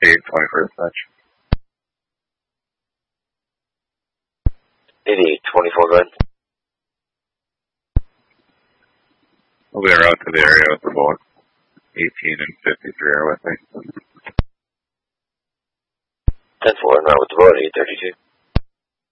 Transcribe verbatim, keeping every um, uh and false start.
eight twenty-first touch. eighty-eight twenty-four, go ahead. I'll be around to the area with about eighteen and fifty-three are with me. ten four, and route with the boat, eight thirty-two.